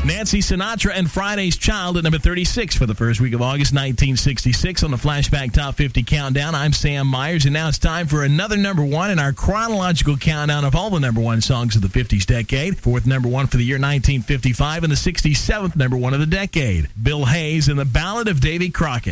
Nancy Sinatra and Friday's Child at number 36 for the first week of August 1966 on the Flashback Top 50 Countdown. I'm Sam Myers, and now it's time for another number one in our chronological countdown of all the number one songs of the 50s decade. Fourth number one for the year 1955 and the 67th number one of the decade. Bill Hayes and the Ballad of Davy Crockett.